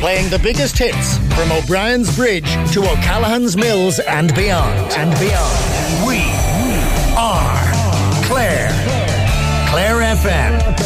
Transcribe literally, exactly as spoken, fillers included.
playing the biggest hits from O'Brien's Bridge to O'Callaghan's Mills and beyond. And beyond. We are Clare. Clare F M.